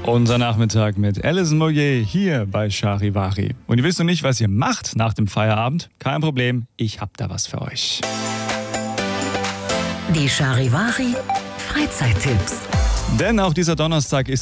Unser Nachmittag mit Alison Moyet hier bei Charivari. Und ihr wisst noch nicht, was ihr macht nach dem Feierabend? Kein Problem, ich hab da was für euch. Die Charivari Freizeittipps. Denn auch dieser Donnerstag ist